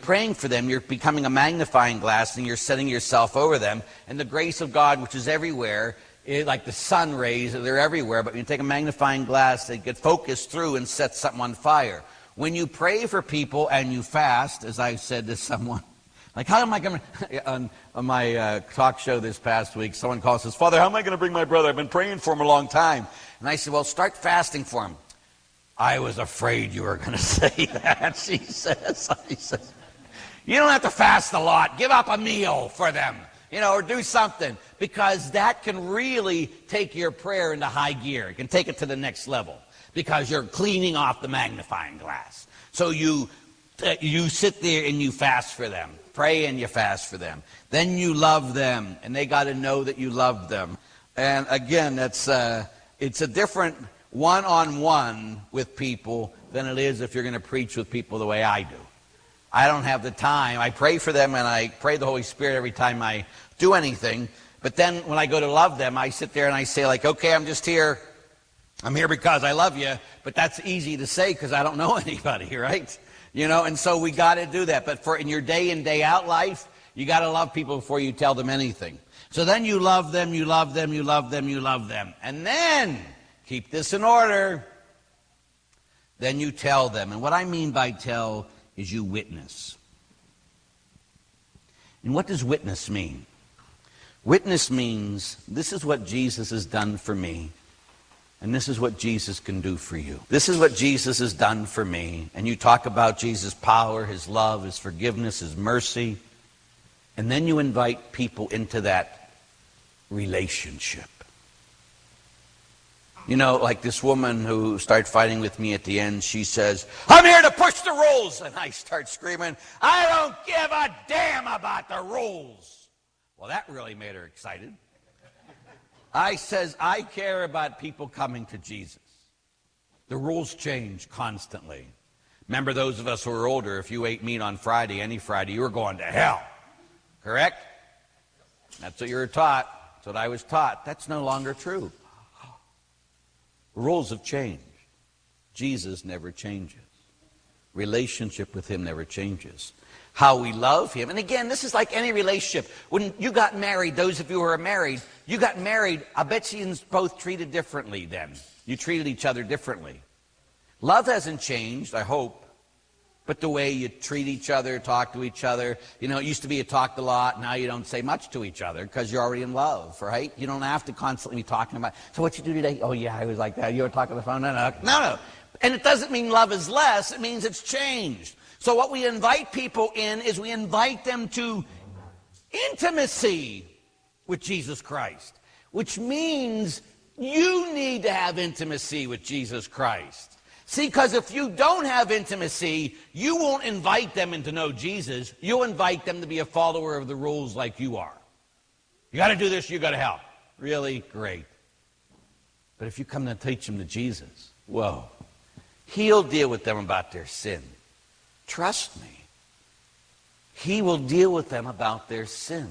praying for them, you're becoming a magnifying glass and you're setting yourself over them. And the grace of God, which is everywhere, like the sun rays, they're everywhere. But when you take a magnifying glass, they get focused through and set something on fire. When you pray for people and you fast, as I said to someone, like, how am I going to, on my talk show this past week, someone calls and says, Father, how am I going to bring my brother? I've been praying for him a long time. And I said, well, start fasting for him. I was afraid you were going to say that, she says. He says, you don't have to fast a lot. Give up a meal for them, or do something. Because that can really take your prayer into high gear. It can take it to the next level. Because you're cleaning off the magnifying glass. So you sit there and you fast for them. Pray and you fast for them. Then you love them, and they got to know that you love them. And again, it's a different one-on-one with people than it is if you're going to preach with people the way I do. I don't have the time. I pray for them, and I pray the Holy Spirit every time I do anything. But then when I go to love them, I sit there and I say, like, okay, I'm just here. I'm here because I love you. But that's easy to say because I don't know anybody, right? And so we got to do that. But in your day in, day out life, you got to love people before you tell them anything. So then you love them, you love them, you love them, you love them. And then, keep this in order, then you tell them. And what I mean by tell is you witness. And what does witness mean? Witness means this is what Jesus has done for me. And this is what Jesus can do for you. This is what Jesus has done for me. And you talk about Jesus' power, his love, his forgiveness, his mercy. And then you invite people into that relationship. Like this woman who started fighting with me at the end, she says, I'm here to push the rules. And I start screaming, I don't give a damn about the rules. Well, that really made her excited. I says, I care about people coming to Jesus. The rules change constantly. Remember those of us who are older, if you ate meat on Friday, any Friday, you were going to hell. Correct? That's what you were taught. That's what I was taught. That's no longer true. The rules have changed. Jesus never changes. Relationship with him never changes. How we love him. And again, this is like any relationship. When you got married, those of you who are married, you got married, I bet you both treated differently then. You treated each other differently. Love hasn't changed, I hope. But the way you treat each other, talk to each other, it used to be you talked a lot, now you don't say much to each other because you're already in love, right? You don't have to constantly be talking about, so what you do today? Oh yeah, I was like that. You were talking on the phone? No. And it doesn't mean love is less, it means it's changed. So what we invite people in is we invite them to intimacy with Jesus Christ, which means you need to have intimacy with Jesus Christ. See, because if you don't have intimacy, you won't invite them in to know Jesus. You'll invite them to be a follower of the rules like you are. You got to do this, you got to help. Really? Great. But if you come to teach them to Jesus, whoa, he'll deal with them about their sin. Trust me. He will deal with them about their sin.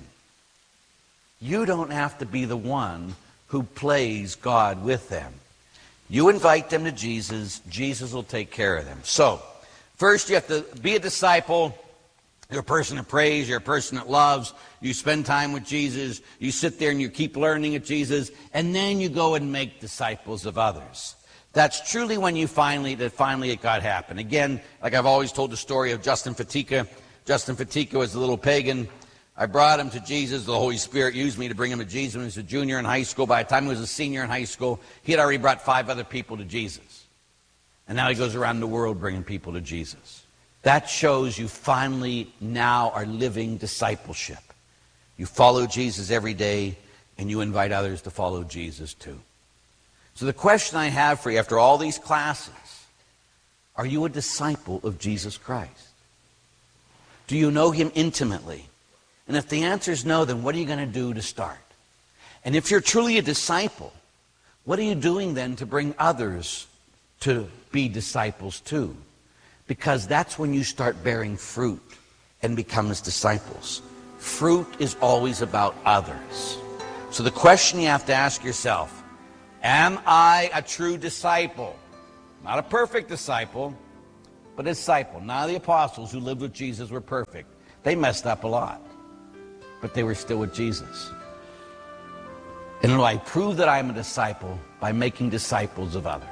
You don't have to be the one who plays God with them. You invite them to Jesus. Jesus will take care of them. So, first you have to be a disciple. You're a person that prays. You're a person that loves. You spend time with Jesus. You sit there and you keep learning at Jesus. And then you go and make disciples of others. That's truly when finally it got happen. Again, like I've always told the story of Justin Fatika. Justin Fatika was a little pagan. I brought him to Jesus. The Holy Spirit used me to bring him to Jesus when he was a junior in high school. By the time he was a senior in high school, he had already brought 5 other people to Jesus. And now he goes around the world bringing people to Jesus. That shows you finally now are living discipleship. You follow Jesus every day, and you invite others to follow Jesus too. So the question I have for you after all these classes, are you a disciple of Jesus Christ? Do you know him intimately? And if the answer is no, then what are you going to do to start? And if you're truly a disciple, what are you doing then to bring others to be disciples too? Because that's when you start bearing fruit and become as disciples. Fruit is always about others. So the question you have to ask yourself, am I a true disciple? Not a perfect disciple. but a disciple. Now the apostles who lived with Jesus were perfect. They messed up a lot, but they were still with Jesus. And I prove that I'm a disciple by making disciples of others.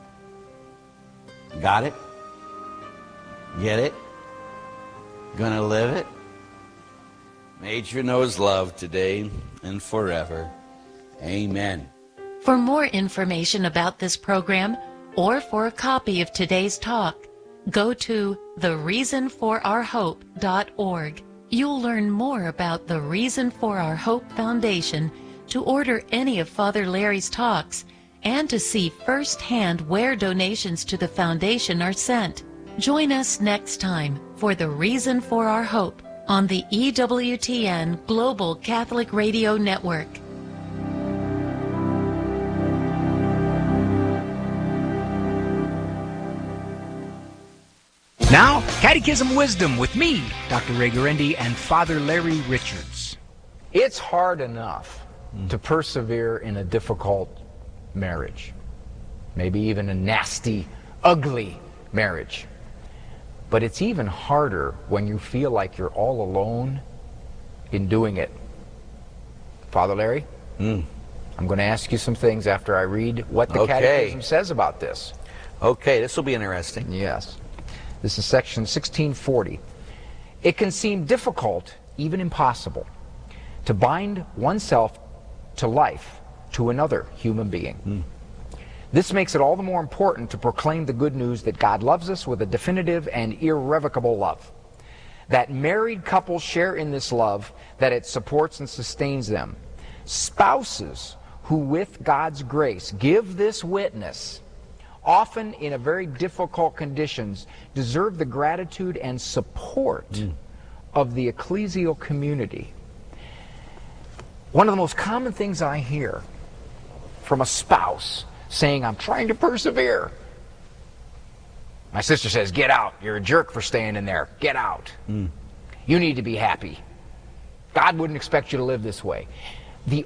Got it? Get it? Gonna live it? Major knows love today and forever. Amen. For more information about this program or for a copy of today's talk, go to thereasonforourhope.org. You'll learn more about the Reason for Our Hope Foundation, to order any of Father Larry's talks, and to see firsthand where donations to the foundation are sent. Join us next time for The Reason for Our Hope on the EWTN Global Catholic Radio Network. Now, Catechism Wisdom with me, Dr. Ray Guarendi, and Father Larry Richards. It's hard enough to persevere in a difficult marriage, maybe even a nasty, ugly marriage. But it's even harder when you feel like you're all alone in doing it. Father Larry, I'm going to ask you some things after I read what the Catechism says about this. Okay, this will be interesting. Yes. This is section 1640. It can seem difficult, even impossible, to bind oneself to life to another human being. This makes it all the more important to proclaim the good news that God loves us with a definitive and irrevocable love. That married couples share in this love, that it supports and sustains them. Spouses who, with God's grace, give this witness, often in a very difficult conditions, deserve the gratitude and support of the ecclesial community. One of the most common things I hear from a spouse saying, I'm trying to persevere. My sister says, get out. You're a jerk for staying in there. Get out. You need to be happy. God wouldn't expect you to live this way. The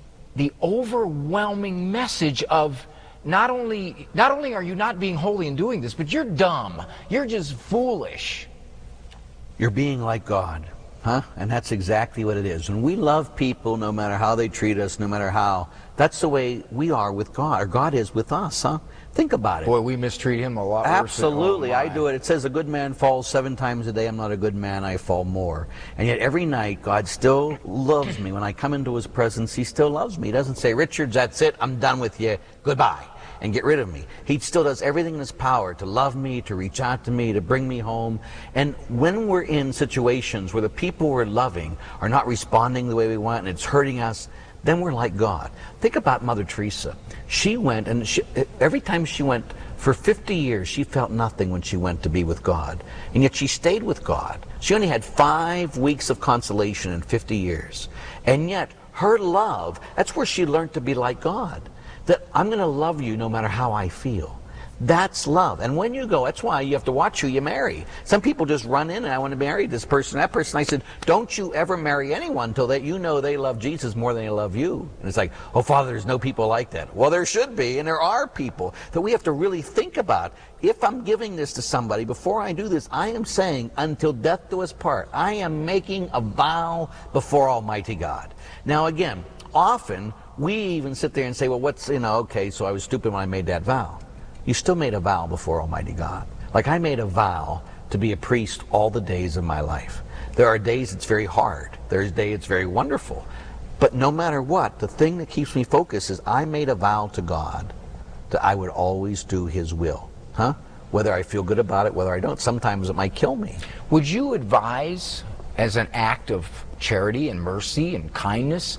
overwhelming message of not only are you not being holy in doing this, but you're dumb. You're just foolish. You're being like God, huh? And that's exactly what it is. When we love people, no matter how they treat us, no matter how, that's the way we are with God, or God is with us, huh? Think about it. Boy, we mistreat him a lot. Absolutely, I do it. It says a good man falls 7 times a day. I'm not a good man, I fall more. And yet every night, God still loves me. When I come into His presence, He still loves me. He doesn't say, Richards, that's it, I'm done with you, goodbye, and get rid of me. He still does everything in His power to love me, to reach out to me, to bring me home. And when we're in situations where the people we're loving are not responding the way we want and it's hurting us, then we're like God. Think about Mother Teresa. She went, and every time she went, for 50 years, she felt nothing when she went to be with God. And yet she stayed with God. She only had 5 weeks of consolation in 50 years. And yet, her love, that's where she learned to be like God. That I'm going to love you no matter how I feel. That's love. And when you go, that's why you have to watch who you marry. Some people just run in and I want to marry this person, that person. I said, don't you ever marry anyone until that you know they love Jesus more than they love you. And it's like, oh, Father, there's no people like that. Well, there should be, and there are people that we have to really think about. If I'm giving this to somebody, before I do this, I am saying, until death do us part, I am making a vow before Almighty God. Now, again, often we even sit there and say, well, what's, okay, so I was stupid when I made that vow. You still made a vow before Almighty God. Like I made a vow to be a priest all the days of my life. There are days it's very hard. There's days it's very wonderful. But no matter what, the thing that keeps me focused is I made a vow to God that I would always do His will. Huh? Whether I feel good about it, whether I don't. Sometimes it might kill me. Would you advise, as an act of charity and mercy and kindness,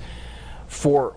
for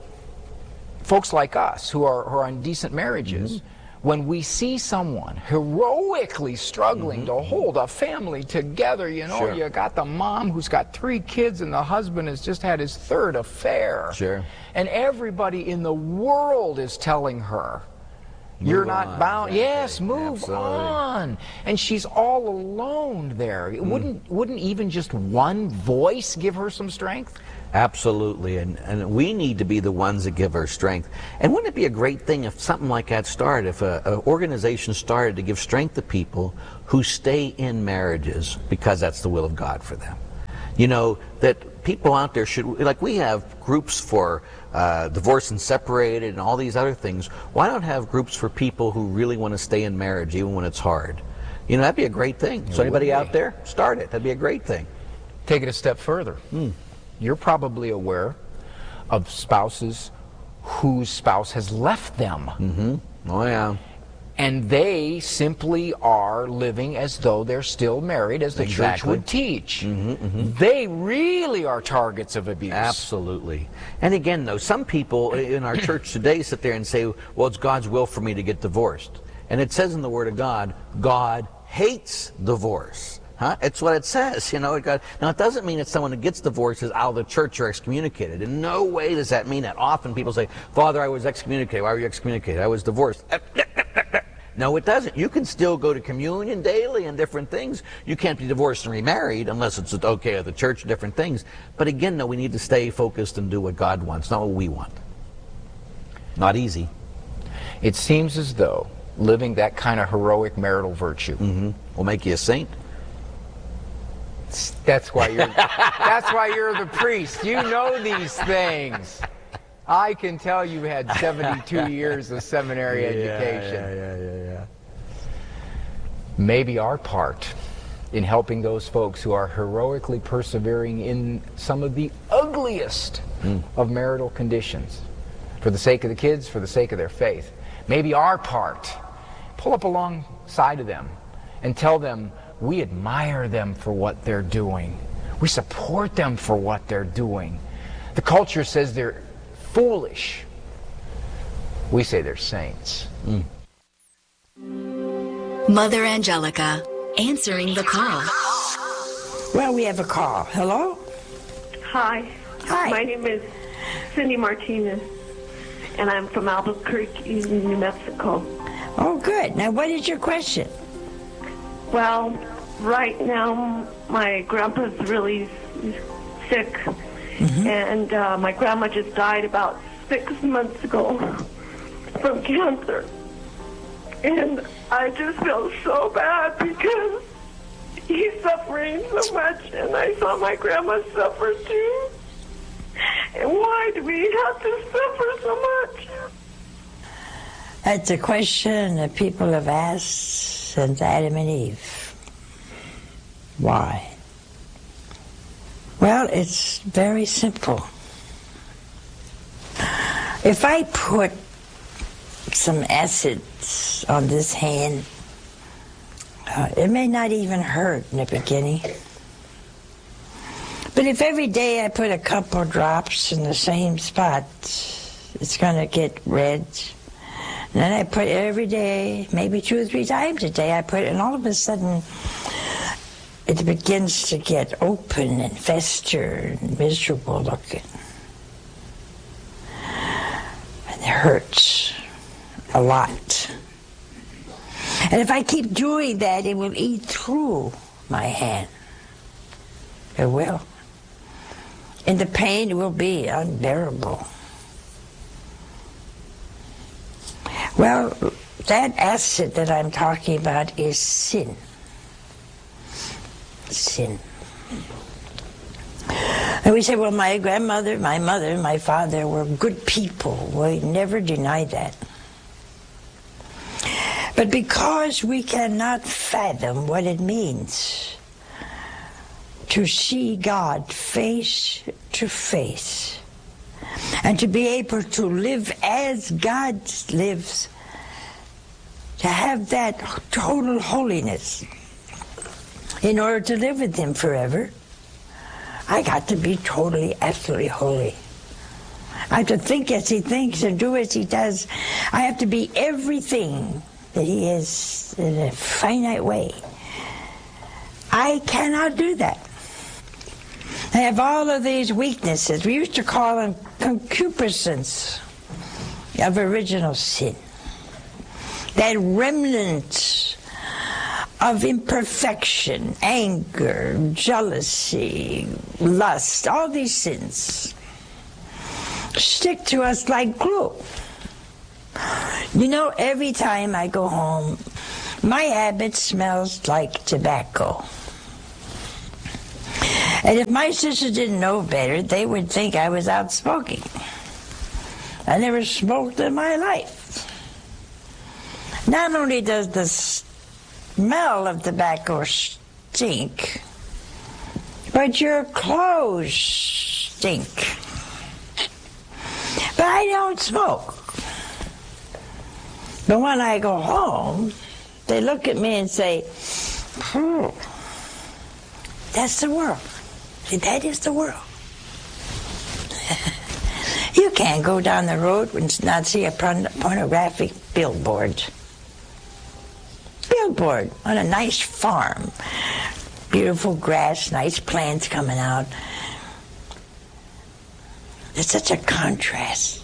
folks like us who are in decent marriages, when we see someone heroically struggling to hold a family together, you got the mom who's got 3 kids and the husband has just had his 3rd affair. Sure. And everybody in the world is telling her, You're Move not on, bound. exactly. Yes, move Absolutely. on. And she's all alone there. Wouldn't even just one voice give her some strength? Absolutely, and we need to be the ones that give her strength. And wouldn't it be a great thing if something like that started, if an organization started to give strength to people who stay in marriages because that's the will of God for them? You know, that people out there should, like we have groups for divorced and separated and all these other things. Why not have groups for people who really want to stay in marriage even when it's hard? You know, that'd be a great thing. So anybody out there, start it. That'd be a great thing. Take it a step further. You're probably aware of spouses whose spouse has left them. Oh, yeah. And they simply are living as though they're still married, as the church Exactly. would teach. They really are targets of abuse. Absolutely. And again, though, some people in our church today sit there and say, well, it's God's will for me to get divorced. And it says in the Word of God, God hates divorce. It's what it says, you know. Now, it doesn't mean that someone who gets divorced is out of the church or excommunicated. In no way does that mean that. Often people say, Father, I was excommunicated. Why were you excommunicated? I was divorced. No, it doesn't. You can still go to communion daily and different things. You can't be divorced and remarried unless it's okay at the church, different things. But again, no, we need to stay focused and do what God wants, not what we want. Not easy. It seems as though living that kind of heroic marital virtue Will make you a saint. That's why you're the priest. You know these things. I can tell you had 72 years of seminary education. Yeah. Maybe our part in helping those folks who are heroically persevering in some of the ugliest of marital conditions, for the sake of the kids, for the sake of their faith. Maybe our part, pull up alongside of them and tell them we admire them for what they're doing. We support them for what they're doing. The culture says they're foolish. We say they're saints. Mother Angelica, answering the call. Well, we have a call. Hello? Hi. Hi. My name is Cindy Martinez, and I'm from Albuquerque, New Mexico. Oh, good. Now, what is your question? Well, right now, my grandpa's really sick, and my grandma just died about 6 months ago from cancer. And I just feel so bad because he's suffering so much, and I saw my grandma suffer too. And why do we have to suffer so much? That's a question that people have asked since Adam and Eve. Why? Well, it's very simple. If I put some acids on this hand, it may not even hurt in the beginning. But if every day I put a couple drops in the same spot, it's going to get red. And then I put it every day, maybe 2 or 3 times a day I put it, and all of a sudden it begins to get open and fester and miserable looking. And it hurts a lot. And if I keep doing that, it will eat through my hand. It will. And the pain will be unbearable. Well, that acid that I'm talking about is sin. Sin. And we say, well, my grandmother, my mother, my father were good people. We never denied that. But because we cannot fathom what it means to see God face to face and to be able to live as God lives, to have that total holiness in order to live with Him forever, I got to be totally, absolutely holy. I have to think as He thinks and do as He does. I have to be everything that He is in a finite way. I cannot do that. I have all of these weaknesses. We used to call them concupiscence of original sin. that remnant of imperfection, anger, jealousy, lust, all these sins stick to us like glue. You know, every time I go home, my habit smells like tobacco. And if my sisters didn't know better, they would think I was out smoking. I never smoked in my life. Not only does the smell of tobacco stink, but your clothes stink. But I don't smoke. But when I go home, they look at me and say, that's the world. That is the world. You can't go down the road and not see a pornographic billboard. Billboard on a nice farm. Beautiful grass, nice plants coming out. It's such a contrast.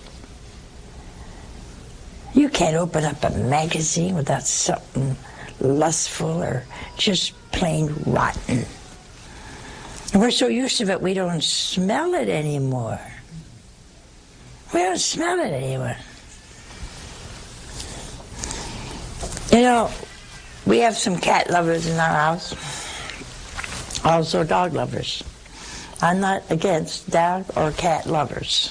You can't open up a magazine without something lustful or just plain rotten. And we're so used to it, we don't smell it anymore. We don't smell it anymore. You know, we have some cat lovers in our house, also dog lovers. I'm not against dog or cat lovers.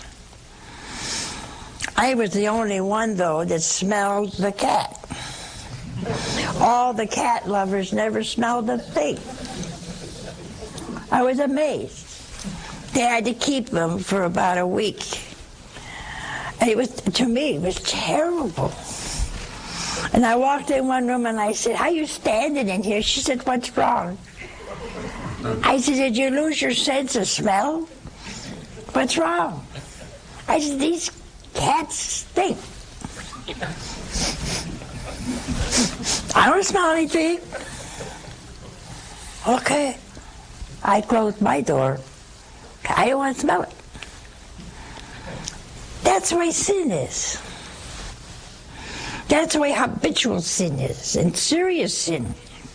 I was the only one, though, that smelled the cat. All the cat lovers never smelled a thing. I was amazed. They had to keep them for about a week. And it was, to me, it was terrible. And I walked in one room and I said, "How you standing in here?" She said, "What's wrong?" I said, "Did you lose your sense of smell? What's wrong?" I said, "These cats stink." I don't smell anything. Okay. I closed my door. I don't want to smell it. That's the way sin is. That's the way habitual sin is, and serious sin.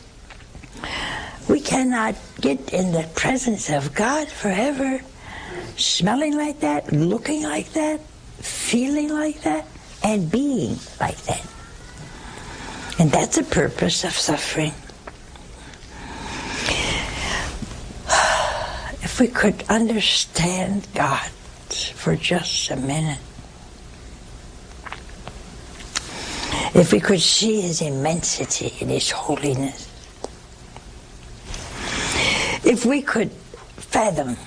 We cannot get in the presence of God forever smelling like that, looking like that, feeling like that, and being like that. And that's the purpose of suffering. If we could understand God for just a minute, if we could see His immensity and His holiness, if we could fathom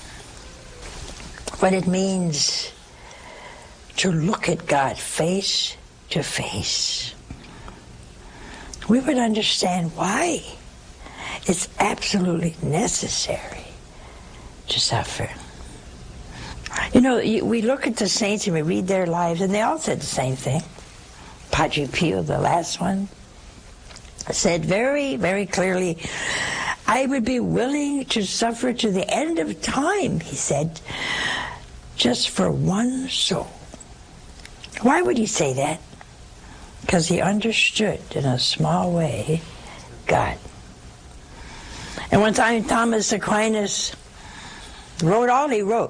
what it means to look at God face to face, we would understand why it's absolutely necessary to suffer. You know, we look at the saints and we read their lives, and they all said the same thing. Padre Pio, the last one, said very, very clearly, "I would be willing to suffer to the end of time," he said, "just for one soul." Why would he say that? Because he understood in a small way God. And one time Thomas Aquinas wrote all he wrote.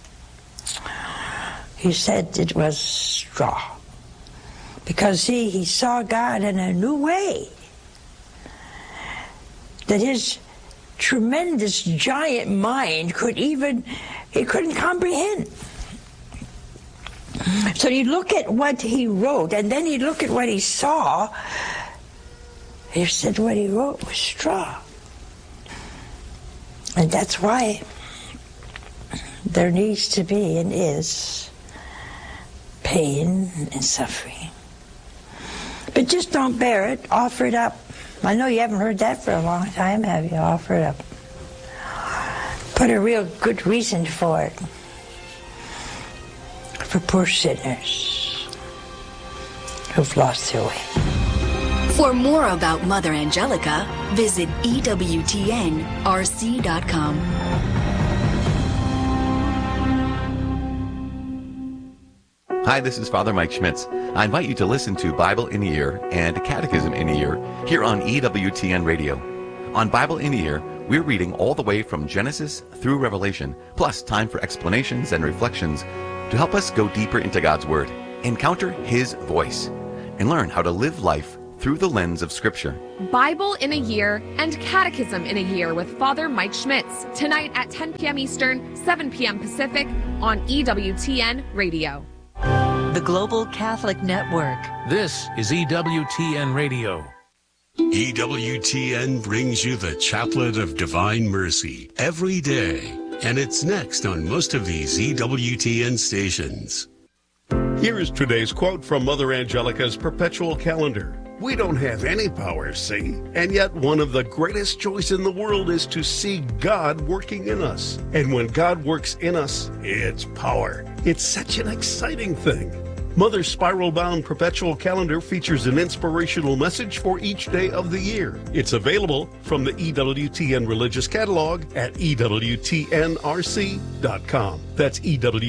He said it was straw. Because he saw God in a new way. That his tremendous giant mind he couldn't comprehend. So you look at what he wrote, and then you look at what he saw. He said what he wrote was straw. And that's why there needs to be and is pain and suffering. But just don't bear it. Offer it up. I know you haven't heard that for a long time, have you? Offer it up. Put a real good reason for it. For poor sinners who've lost their way. For more about Mother Angelica, visit EWTNRC.com. Hi, this is Father Mike Schmitz. I invite you to listen to Bible in a Year and Catechism in a Year here on EWTN Radio. On Bible in a Year, we're reading all the way from Genesis through Revelation, plus time for explanations and reflections to help us go deeper into God's Word, encounter His voice, and learn how to live life through the lens of Scripture. Bible in a Year and Catechism in a Year with Father Mike Schmitz, tonight at 10 p.m. Eastern, 7 p.m. Pacific on EWTN Radio. The Global Catholic Network. This is EWTN Radio. EWTN brings you the Chaplet of Divine Mercy every day, and it's next on most of these EWTN stations. Here is today's quote from Mother Angelica's Perpetual Calendar. We don't have any power, see, and yet one of the greatest joys in the world is to see God working in us. And when God works in us, it's power. It's such an exciting thing. Mother's spiral-bound Perpetual Calendar features an inspirational message for each day of the year. It's available from the EWTN Religious Catalog at EWTNRC.com. That's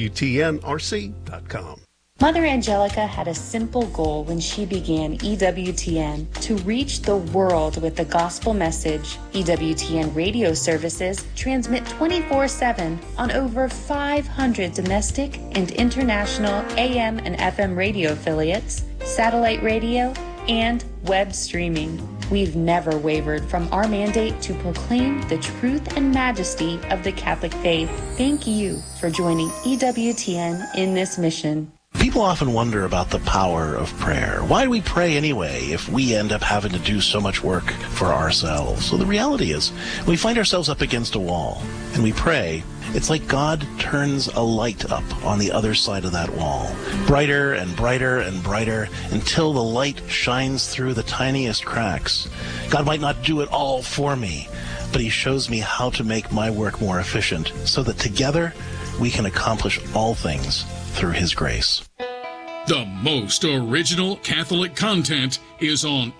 EWTNRC.com. Mother Angelica had a simple goal when she began EWTN: to reach the world with the gospel message. EWTN radio services transmit 24/7 on over 500 domestic and international AM and FM radio affiliates, satellite radio, and web streaming. We've never wavered from our mandate to proclaim the truth and majesty of the Catholic faith. Thank you for joining EWTN in this mission. People often wonder about the power of prayer. Why do we pray anyway if we end up having to do so much work for ourselves? So the reality is, we find ourselves up against a wall and we pray. It's like God turns a light up on the other side of that wall, brighter and brighter and brighter, until the light shines through the tiniest cracks. God might not do it all for me, but He shows me how to make my work more efficient so that together we can accomplish all things through His grace. The most original Catholic content is on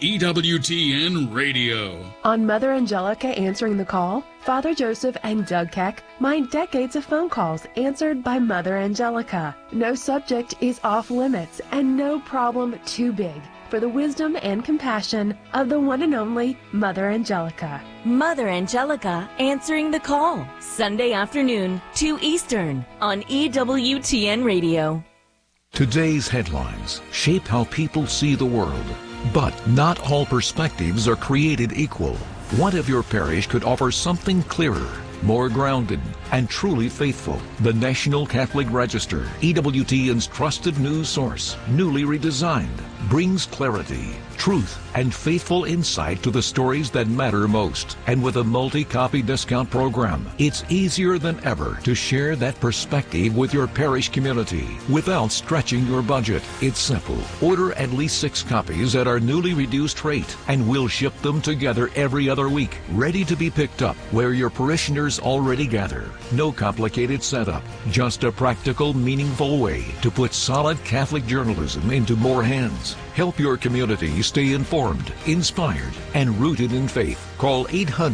EWTN Radio. On Mother Angelica Answering the Call, Father Joseph and Doug Keck mine decades of phone calls answered by Mother Angelica. No subject is off limits and no problem too big for the wisdom and compassion of the one and only Mother Angelica. Mother Angelica Answering the Call, Sunday afternoon, 2 Eastern, on EWTN Radio. Today's headlines shape how people see the world, but not all perspectives are created equal. What if your parish could offer something clearer, more grounded, and truly faithful? The National Catholic Register, EWTN's trusted news source, newly redesigned, brings clarity, truth, and faithful insight to the stories that matter most. And with a multi-copy discount program, it's easier than ever to share that perspective with your parish community without stretching your budget. It's simple. Order at least 6 copies at our newly reduced rate, and we'll ship them together every other week, ready to be picked up where your parishioners already gather. No complicated setup, just a practical, meaningful way to put solid Catholic journalism into more hands. Help your community stay informed, inspired, and rooted in faith. Call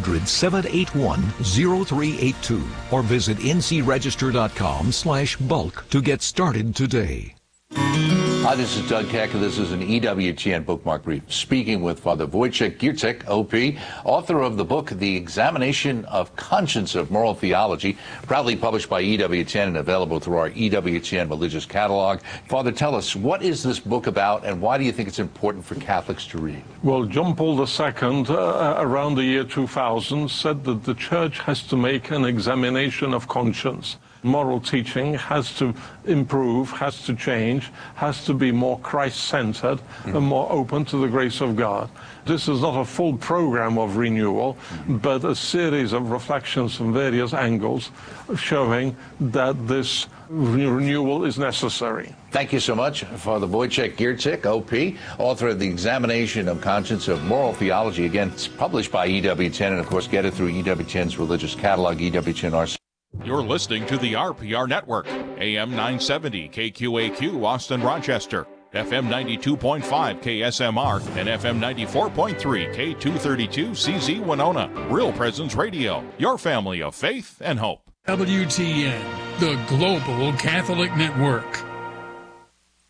800-781-0382 or visit ncregister.com/bulk to get started today. Hi, this is Doug Keck, and this is an EWTN Bookmark Brief. Speaking with Father Wojciech Giertych, OP, author of the book, The Examination of Conscience of Moral Theology, proudly published by EWTN and available through our EWTN Religious Catalog. Father, tell us, what is this book about, and why do you think it's important for Catholics to read? Well, John Paul II, around the year 2000, said that the Church has to make an examination of conscience. Moral teaching has to improve, has to change, has to be more Christ-centered and more open to the grace of God. This is not a full program of renewal, but a series of reflections from various angles showing that this renewal is necessary. Thank you so much, Father Wojciech Giertych, OP, author of The Examination of Conscience of Moral Theology. Again, it's published by EWTN, and of course, get it through EWTN's Religious Catalog, EWTN-RC. You're listening to the RPR Network, AM 970 KQAQ Austin Rochester, FM 92.5 KSMR, and FM 94.3 K232 CZ Winona. Real Presence Radio, your family of faith and hope. WTN, the Global Catholic Network.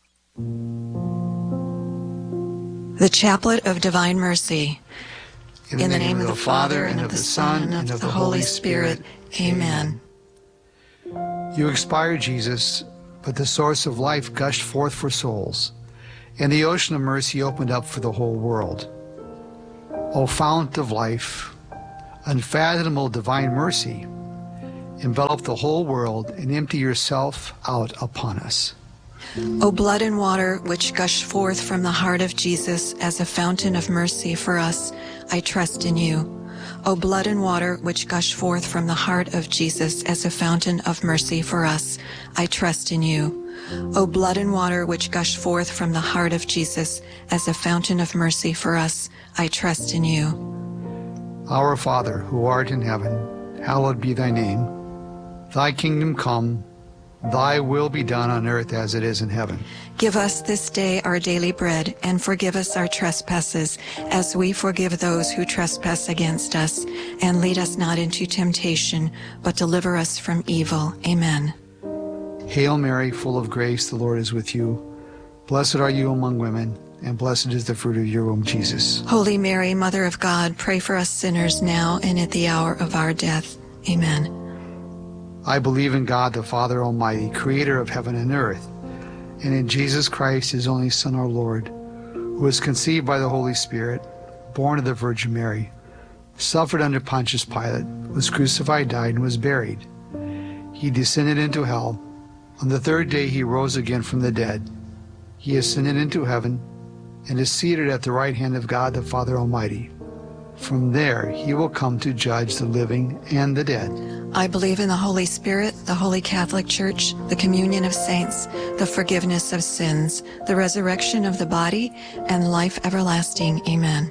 The Chaplet of Divine Mercy. In the name of the Father, and of the Son, and of the Holy Spirit. Amen. You expired, Jesus, but the source of life gushed forth for souls, and the ocean of mercy opened up for the whole world. O fount of life, unfathomable divine mercy, envelop the whole world and empty yourself out upon us. O blood and water which gush forth from the heart of Jesus as a fountain of mercy for us, I trust in you. O blood and water which gush forth from the heart of Jesus as a fountain of mercy for us, I trust in you. O blood and water which gush forth from the heart of Jesus as a fountain of mercy for us, I trust in you. Our Father, who art in heaven, hallowed be thy name. Thy kingdom come, thy will be done on earth as it is in heaven. Give us this day our daily bread, and forgive us our trespasses, as we forgive those who trespass against us. And lead us not into temptation, but deliver us from evil. Amen. Hail Mary, full of grace, the Lord is with you. Blessed are you among women, and blessed is the fruit of your womb, Jesus. Holy Mary, Mother of God, pray for us sinners now and at the hour of our death. Amen. I believe in God, the Father Almighty, creator of heaven and earth, and in Jesus Christ, his only Son, our Lord, who was conceived by the Holy Spirit, born of the Virgin Mary, suffered under Pontius Pilate, was crucified, died, and was buried. He descended into hell. On the third day he rose again from the dead. He ascended into heaven and is seated at the right hand of God, the Father Almighty. From there he will come to judge the living and the dead. I believe in the Holy Spirit, the Holy Catholic Church, the communion of saints, the forgiveness of sins, the resurrection of the body, and life everlasting. Amen.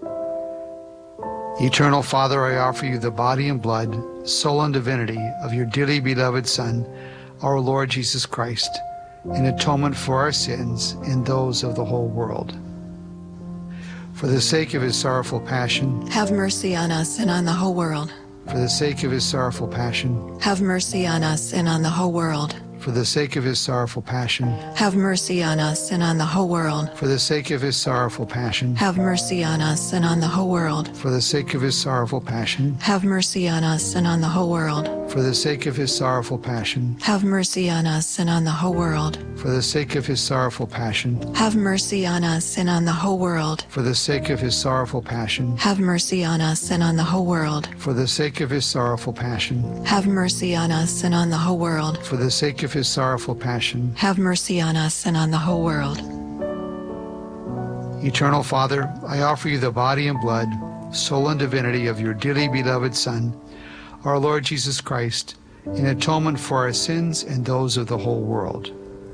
Eternal Father, I offer you the body and blood, soul and divinity of your dearly beloved Son, our Lord Jesus Christ, in atonement for our sins and those of the whole world. For the sake of his sorrowful passion, have mercy on us and on the whole world. For the sake of his sorrowful passion, have mercy on us and on the whole world. For the sake of his sorrowful passion, have mercy on us and on the whole world. For the sake of his sorrowful passion, have mercy on us and on the whole world. For the sake of his sorrowful passion, have mercy on us and on the whole world. For the sake of his sorrowful passion, have mercy on us and on the whole world. For the sake of his sorrowful passion, have mercy on us and on the whole world. For the sake of his sorrowful passion, have mercy on us and on the whole world. For the sake of his sorrowful passion, have mercy on us and on the whole world. For the sake of his sorrowful passion, have mercy on us and on the whole world. Eternal Father, I offer you the body and blood, soul and divinity of your dearly beloved Son, our Lord Jesus Christ, in atonement for our sins and those of the whole world.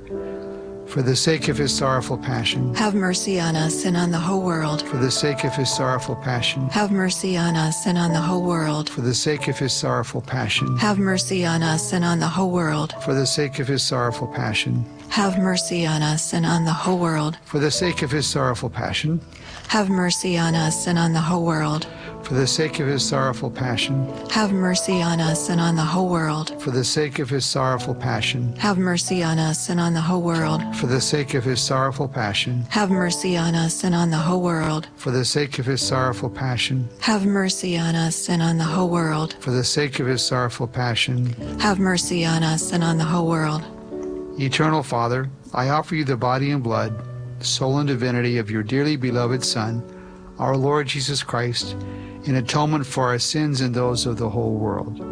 For the sake of his sorrowful passion, have mercy on us and on the whole world. For the sake of his sorrowful passion, have mercy on us and on the whole world. For the sake of his sorrowful passion, have mercy on us and on the whole world. For the sake of his sorrowful passion, have mercy on us and on the whole world. For the sake of his sorrowful passion, have mercy on us and on the whole world. For the sake of his sorrowful passion, have mercy on us and on the whole world. For the sake of his sorrowful passion, have mercy on us and on the whole world. For the sake of his sorrowful passion, have mercy on us and on the whole world. For the sake of his sorrowful passion, have mercy on us and on the whole world. For the sake of his sorrowful passion, have mercy on us and on the whole world. Eternal Father, I offer you the body and blood, soul and divinity of your dearly beloved Son, our Lord Jesus Christ, in atonement for our sins and those of the whole world.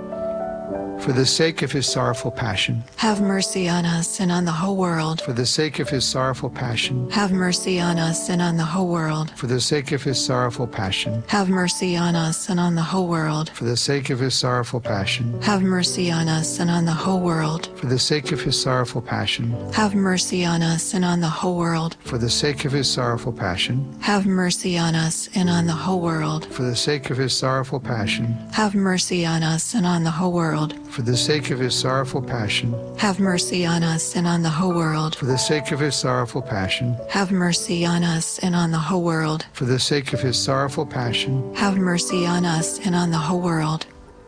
For the sake of his sorrowful passion, have mercy on us and on the whole world. For the sake of his sorrowful passion, have mercy on us and on the whole world. For the sake of his sorrowful passion, have mercy on us and on the whole world. For the sake of his sorrowful passion, have mercy on us and on the whole world. For the sake of his sorrowful passion, have mercy on us and on the whole world. For the sake of his sorrowful passion, have mercy on us and on the whole world. For the sake of his sorrowful passion, have mercy on us and on the whole world. For the sake of his sorrowful passion, have mercy on us and on the whole world. For the sake of his sorrowful passion, have mercy on us and on the whole world. For the sake of his sorrowful passion, have mercy on us and on the whole world.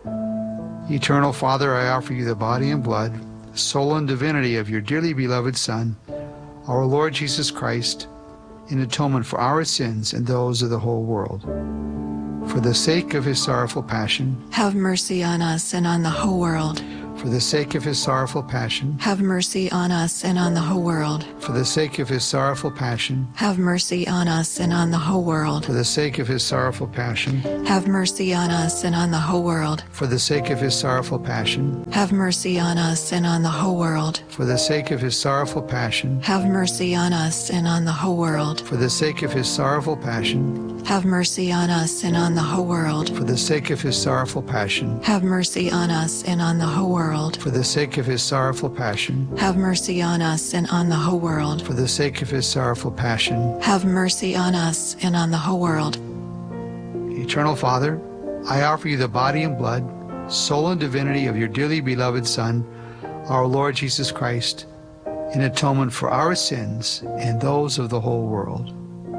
Eternal Father, I offer you the body and blood, soul and divinity of your dearly beloved Son, our Lord Jesus Christ, in atonement for our sins and those of the whole world. For the sake of his sorrowful passion, have mercy on us and on the whole world. For the sake of his sorrowful passion, have mercy on us and on the whole world. For the sake of his sorrowful passion, have mercy on us and on the whole world. For the sake of his sorrowful passion, have mercy on us and on the whole world. For the sake of his sorrowful passion, have mercy on us and on the whole world. For the sake of his sorrowful passion, have mercy on us and on the whole world. For the sake of his sorrowful passion, have mercy on us and on the whole world. For the sake of his sorrowful passion, have mercy on us and on the whole world. For the sake of his sorrowful passion, have mercy on us and on the whole world. For the sake of his sorrowful passion, have mercy on us and on the whole world. Eternal Father, I offer you the body and blood, soul and divinity of your dearly beloved Son, our Lord Jesus Christ, in atonement for our sins and those of the whole world.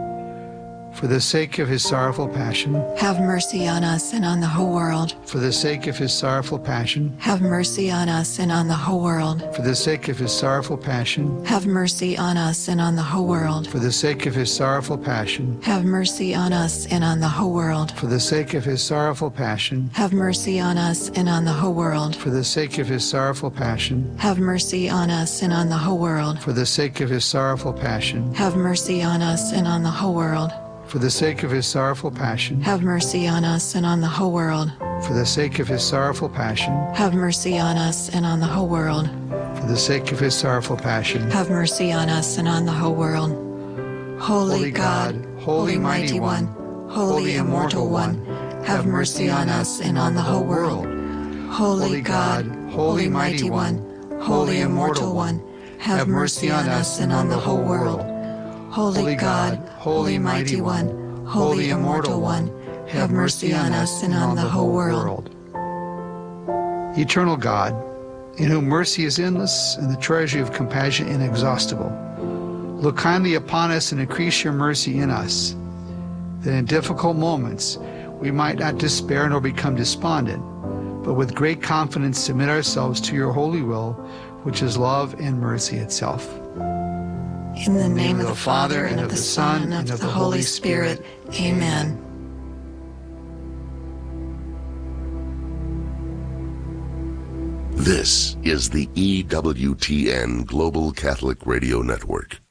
For the sake of his sorrowful passion, have mercy on us and on the whole world. For the sake of his sorrowful passion, have mercy on us and on the whole world. For the sake of his sorrowful passion, have mercy on us and on the whole world. For the sake of his sorrowful passion, have mercy on us and on the whole world. For the sake of his sorrowful passion, have mercy on us and on the whole world. For the sake of his sorrowful passion, have mercy on us and on the whole world. For the sake of his sorrowful passion, have mercy on us and on the whole world. For the sake of his sorrowful passion, have mercy on us and on the whole world. For the sake of his sorrowful passion, have mercy on us and on the whole world. For the sake of his sorrowful passion, have mercy on us and on the whole world. Holy God, Holy Mighty One, Holy Immortal One, have mercy on us and on the whole world. Holy God, Holy Mighty One, Holy Immortal One, have mercy on us and on the whole world. Holy God, Holy Mighty One, Holy Immortal One, have mercy on us and on the whole world. Eternal God, in whom mercy is endless and the treasury of compassion inexhaustible, look kindly upon us and increase your mercy in us, that in difficult moments we might not despair nor become despondent, but with great confidence submit ourselves to your holy will, which is love and mercy itself. In the name of the Father, and of the Son, and of the Holy Spirit. Amen. This is the EWTN Global Catholic Radio Network.